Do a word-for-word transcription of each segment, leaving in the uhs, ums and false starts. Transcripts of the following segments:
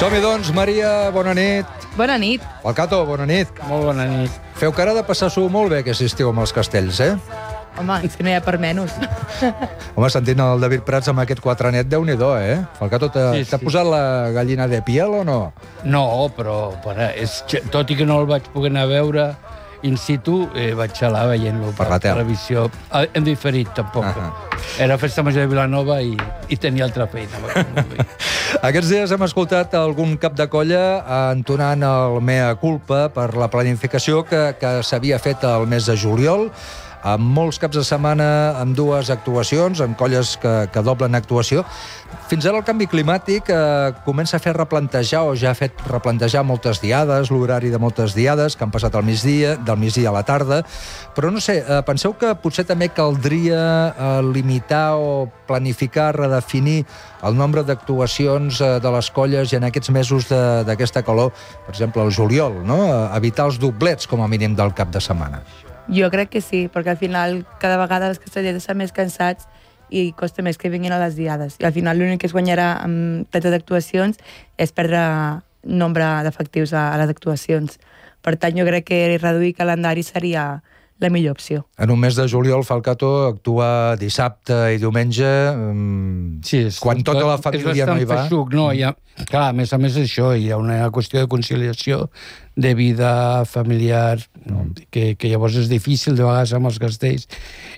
Som-hi, doncs, Maria, bona nit. Bona nit. Alcato, bona nit. Molt bona nit. Feu cara de passar-s'ho molt bé aquest estiu amb els castells, eh? Home, és que no hi ha per menys. Home, sentint el David Prats amb aquest quatranet, Déu-n'hi-do, eh? Alcato, t'ha Sí, sí, sí. posat la gallina de piel o no? No, però, però és, tot i que no el vaig poder anar a veure in situ, eh, vaig xalar veient-lo Per la tele. televisió. Ah, hem diferit, tampoc. Ah. Era Festa Major de Vilanova i, i tenia altra feina. Aquests dies hem escoltat algun cap de colla entonant el mea culpa per la planificació que, que s'havia fet el mes de juliol, amb molts caps de setmana, amb dues actuacions, amb colles que, que doblen actuació. Fins ara el canvi climàtic eh, comença a fer replantejar, o ja ha fet replantejar moltes diades, l'horari de moltes diades que han passat al migdia, del migdia a la tarda, però no sé, eh, penseu que potser també caldria eh, limitar o planificar, redefinir el nombre d'actuacions eh, de les colles i en aquests mesos d'aquesta calor, per exemple, el juliol, no? Eh, evitar els doblets, com a mínim, del cap de setmana. Jo crec que sí, perquè al final cada vegada els castellers estan més cansats i costa més que vinguin a les diades. I al final l'únic que es guanyarà amb tantes actuacions és perdre nombre d'efectius a, a les actuacions. Per tant, jo crec que reduir calendari seria la millor opció. En un mes de juliol, Falcato actua dissabte i diumenge, um, Sí, és, quan tota la família no hi va. Feixuc, no? Hi ha, clar, a més a més això, hi ha una qüestió de conciliació de vida familiar, no? que, que llavors és difícil de vegades amb els castells.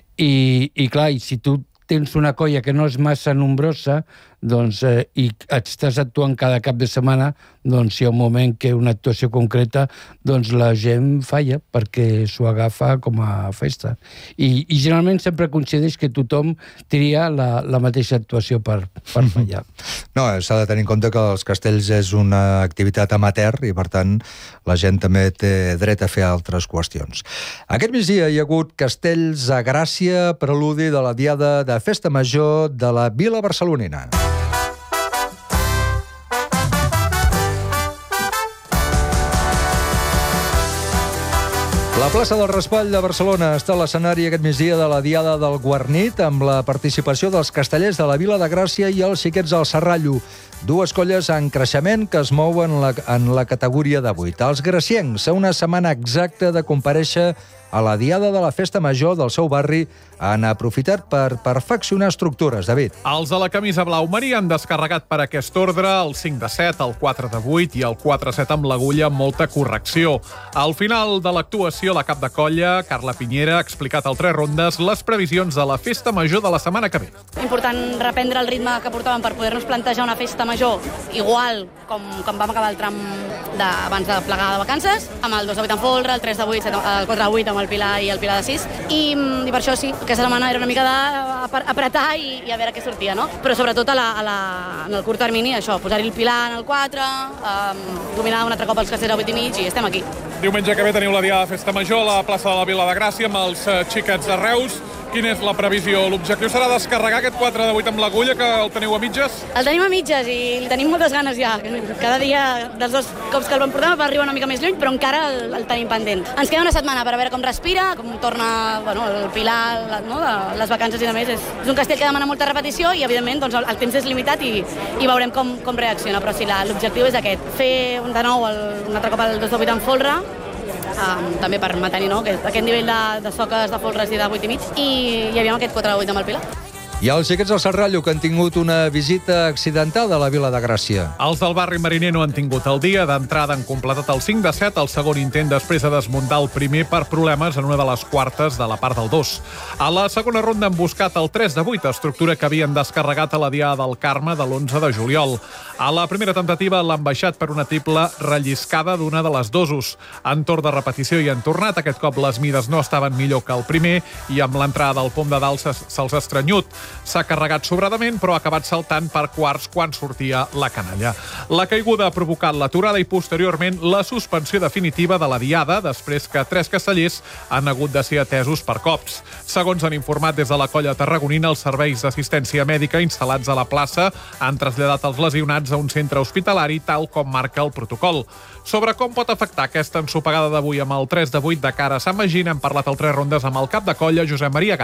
I, i clar, i si tu tens una colla que no és massa nombrosa, doncs, eh, i estàs actuant cada cap de setmana, doncs hi ha un moment que una actuació concreta, doncs la gent falla perquè s'ho agafa com a festa. I, i generalment sempre coincideix que tothom tria la, la mateixa actuació per, per fallar. No, s'ha de tenir en compte que els castells és una activitat amateur i, per tant, la gent també té dret a fer altres qüestions. Aquest migdia hi ha hagut castells a Gràcia, preludi de la diada de Festa Major de la Vila Barcelonina. La plaça del Raspall de Barcelona està a l'escenari aquest migdia de la Diada del Guarnit amb la participació dels castellers de la Vila de Gràcia i els xiquets del Serrallo, dues colles en creixement que es mouen en la, en la categoria de vuit. Els graciencs, a una setmana exacta de comparèixer a la Diada de la Festa Major del seu barri, han aprofitat per perfeccionar estructures. David. Els de la camisa blau marí han descarregat per aquest ordre el cinc de set, el quatre de vuit i el quatre set amb l'agulla amb molta correcció. Al final de l'actuació, la cap de colla, Carla Piñera, ha explicat al Tres Rondes les previsions de la Festa Major de la setmana que ve. Important reprendre el ritme que portàvem per poder-nos plantejar una festa major igual com, com vam acabar el tram de, abans de plegar de vacances, amb el dos de vuit en folre, el tres de vuit, el quatre de vuit amb el Pilar i el Pilar de sis, i, i per això sí, aquesta setmana era una mica d'apretar i, i a veure què sortia, no? Però sobretot a la, a la, en el curt termini, això, posar-hi el Pilar en el quatre, um, dominar un altre cop els castellers a vuit i mig i estem aquí. Diumenge que ve teniu la Diada de Festa Major a la plaça de la Vila de Gràcia amb els xiquets de Reus. Quina és la previsió? L'objectiu serà descarregar aquest quatre de vuit amb l'agulla, que el teniu a mitges? El tenim a mitges i li tenim moltes ganes ja. Cada dia dels dos cops que el vam portar va arribar una mica més lluny, però encara el, el tenim pendent. Ens queda una setmana per a veure com respira, com torna bueno, el Pilar, la, no, de les vacances i de més. És, és un castell que demana molta repetició i, evidentment, doncs, el, el temps és limitat i, i veurem com, com reacciona. Però sí, l'objectiu és aquest, fer de nou el, un altre cop el dos de vuit en folre, Um, també per mantenir no, aquest, aquest nivell de, de soques, de folres i de vuit i mig, i hi havia aquest quatre de vuit amb el Pilar. I els xiquets del Serrallo, que han tingut una visita accidentada a la Vila de Gràcia. Els del barri mariner no han tingut el dia. D'entrada han completat el cinc de set, el segon intent després de desmuntar el primer per problemes en una de les quartes de la part del dos. A la segona ronda han buscat el tres de vuit, estructura que havien descarregat a la Diada del Carme de l'onze de juliol. A la primera temptativa l'han baixat per una triple relliscada d'una de les dosos. En torn de repetició hi han tornat. Aquest cop les mides no estaven millor que el primer i amb l'entrada del pom de dalt se'ls ha estranyut. S'ha carregat sobradament, però ha acabat saltant per quarts quan sortia la canalla. La caiguda ha provocat l'aturada i, posteriorment, la suspensió definitiva de la Diada, després que tres castellers han hagut de ser atesos per cops. Segons han informat des de la colla tarragonina, els serveis d'assistència mèdica instal·lats a la plaça han traslladat els lesionats a un centre hospitalari, tal com marca el protocol. Sobre com pot afectar aquesta ensopegada d'avui amb el tres de vuit de cara a Sant Magí, hem parlat al Tres Rondes amb el cap de colla, Josep Maria Gaia.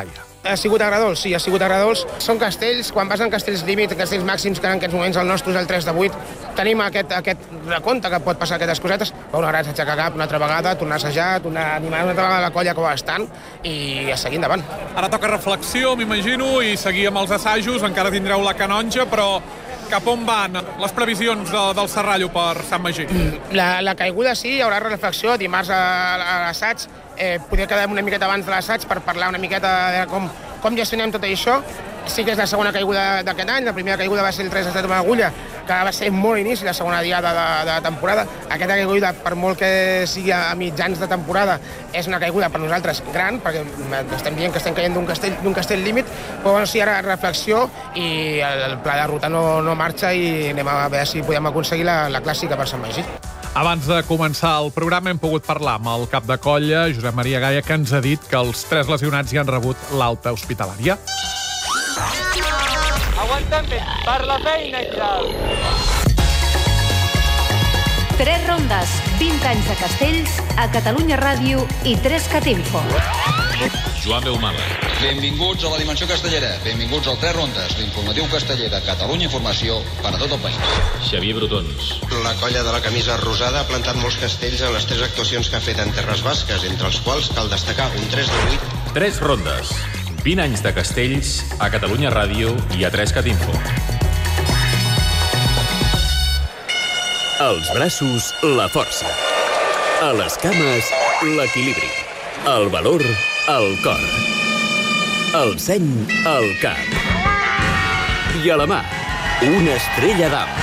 Ha sigut agradolç, sí, ha sigut agradolç. Són castells, quan vas en castells límit, castells màxims, que en aquests moments el nostre és el tres de vuit, tenim aquest, aquest recompte que pot passar aquestes cosetes, però una gran aixecar cap una altra vegada, tornar a assajar, tornar a animar una altra vegada la colla com estan i a seguir endavant. Ara toca reflexió, m'imagino, i seguir amb els assajos, encara tindreu la canonja, però cap on van les previsions de, del Serrallo per Sant Magí? La, la caiguda sí, hi haurà reflexió, dimarts a, a l'assaig, eh, podria quedar una miqueta abans de l'assaig per parlar una miqueta de com, com gestionem tot això. Sí que és la segona caiguda d'aquest any, la primera caiguda va ser el tres de set amb l'agulla, que va ser molt inici, la segona diada de, de temporada. Aquesta caiguda, per molt que sigui a mitjans de temporada, és una caiguda per nosaltres gran, perquè estem dient que estem caient d'un castell, d'un castell límit, però bueno, sí, ara reflexió i el, el pla de ruta no, no marxa i anem a veure si podem aconseguir la, la clàssica per Sant Magí. Abans de començar el programa hem pogut parlar amb el cap de colla, Josep Maria Gaia, que ens ha dit que els tres lesionats ja han rebut l'alta hospitalària. Aguanten bé, per la feina i tal. Tres rondes, vint anys de castells, a Catalunya Ràdio i tres cat info. Joan Beumala. Benvinguts a la Dimensió Castellera. Benvinguts al Tres Rondes, l'informatiu casteller de Catalunya Informació per a tot el país. Xavier Brotons. La colla de la camisa rosada ha plantat molts castells en les tres actuacions que ha fet en Terres Basques, entre els quals cal destacar un tres de vuit. Tres Rondes, vint anys de castells, a Catalunya Ràdio i a tres cat info. Als braços, la força. A les cames, l'equilibri. El valor, el cor. El seny, el cap. I a la mà, una estrella d'am.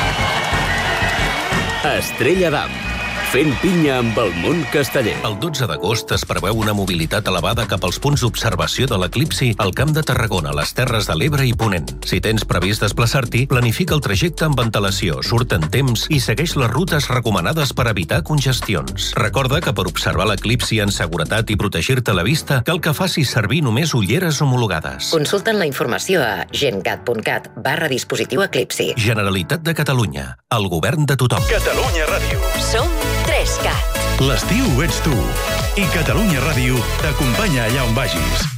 Estrella d'am, fent pinya amb el món casteller. El dotze d'agost es preveu una mobilitat elevada cap als punts d'observació de l'eclipsi al Camp de Tarragona, les Terres de l'Ebre i Ponent. Si tens previst desplaçar-t'hi, planifica el trajecte amb antelació, surt en temps i segueix les rutes recomanades per evitar congestions. Recorda que per observar l'eclipsi en seguretat i protegir-te la vista, cal que facis servir només ulleres homologades. Consulten la informació a gencat.cat barra dispositiu eclipsi. Generalitat de Catalunya, el govern de tothom. Catalunya Ràdio. Som tres cat. L'estiu ets tu. I Catalunya Ràdio t'acompanya allà on vagis.